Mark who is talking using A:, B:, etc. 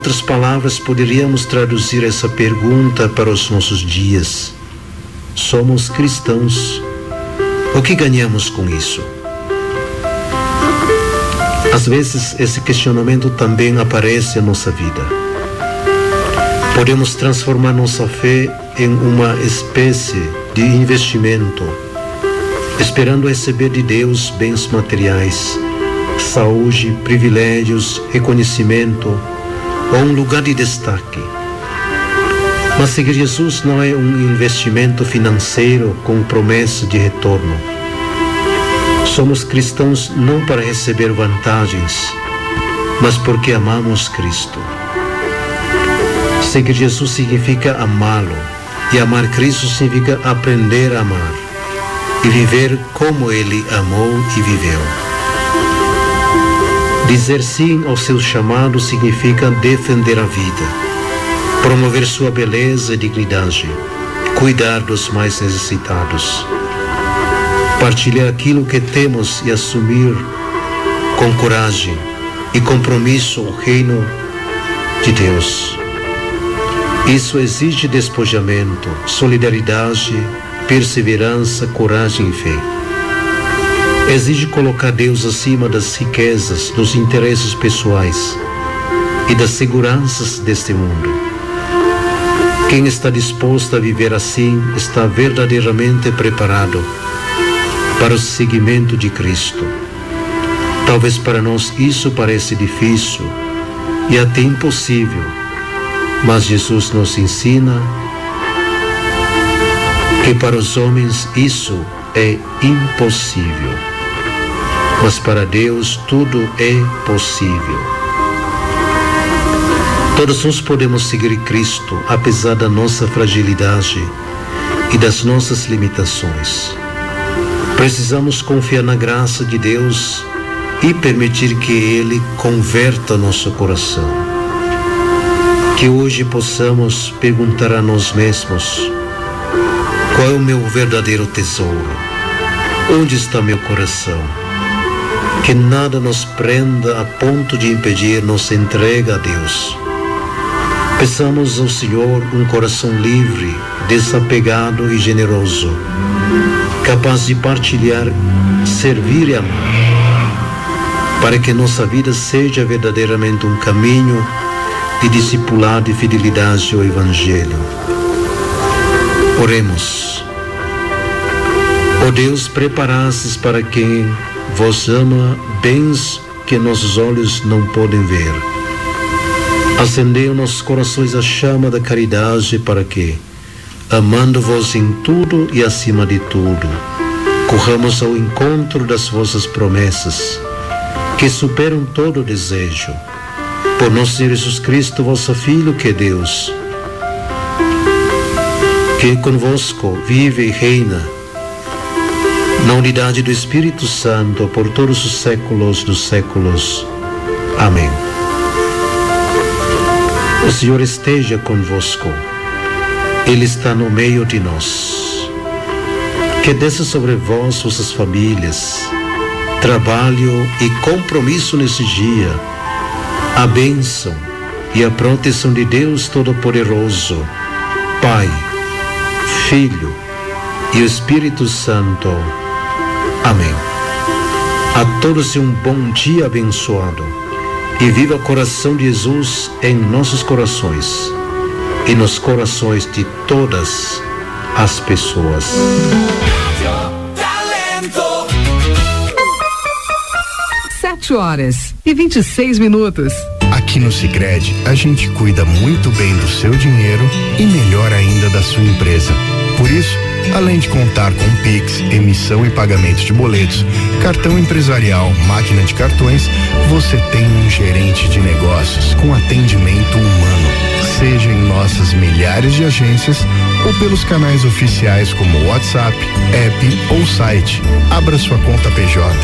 A: outras palavras, poderíamos traduzir essa pergunta para os nossos dias. Somos cristãos. O que ganhamos com isso? Às vezes, esse questionamento também aparece em nossa vida. Podemos transformar nossa fé em uma espécie de investimento, esperando receber de Deus bens materiais, saúde, privilégios, reconhecimento ou um lugar de destaque. Mas seguir Jesus não é um investimento financeiro com promessa de retorno. Somos cristãos não para receber vantagens, mas porque amamos Cristo. Seguir Jesus significa amá-lo, e amar Cristo significa aprender a amar e viver como Ele amou e viveu. Dizer sim ao seu chamado significa defender a vida, promover sua beleza e dignidade, cuidar dos mais necessitados, partilhar aquilo que temos e assumir com coragem e compromisso o reino de Deus. Isso exige despojamento, solidariedade, perseverança, coragem e fé. Exige colocar Deus acima das riquezas, dos interesses pessoais e das seguranças deste mundo. Quem está disposto a viver assim está verdadeiramente preparado para o seguimento de Cristo. Talvez para nós isso pareça difícil e até impossível, mas Jesus nos ensina que para os homens isso é impossível, mas para Deus tudo é possível. Todos nós podemos seguir Cristo, apesar da nossa fragilidade e das nossas limitações. Precisamos confiar na graça de Deus e permitir que Ele converta nosso coração. Que hoje possamos perguntar a nós mesmos: qual é o meu verdadeiro tesouro? Onde está meu coração? Que nada nos prenda a ponto de impedir nossa entrega a Deus. Peçamos ao Senhor um coração livre, desapegado e generoso, capaz de partilhar, servir e amar, para que nossa vida seja verdadeiramente um caminho de discipulado e fidelidade ao Evangelho. Oremos. Ó Deus, preparastes para quem vos ama bens que nossos olhos não podem ver. Acendei em nossos corações a chama da caridade para que, amando-vos em tudo e acima de tudo, corramos ao encontro das vossas promessas, que superam todo desejo. Por nosso Senhor Jesus Cristo, vosso Filho, que é Deus, que convosco vive e reina na unidade do Espírito Santo por todos os séculos dos séculos. Amém. O Senhor esteja convosco. Ele está no meio de nós. Que desça sobre vós, vossas famílias, trabalho e compromisso nesse dia, a bênção e a proteção de Deus Todo-Poderoso, Pai, Filho e o Espírito Santo. Amém. A todos um bom dia abençoado e viva o coração de Jesus em nossos corações e nos corações de todas as pessoas.
B: 7h26.
C: Aqui no Sicredi, a gente cuida muito bem do seu dinheiro e melhor ainda da sua empresa. Por isso, além de contar com Pix, emissão e pagamento de boletos, cartão empresarial, máquina de cartões, você tem um gerente de negócios com atendimento humano, seja em nossas milhares de agências ou pelos canais oficiais como WhatsApp, app ou site. Abra sua conta PJ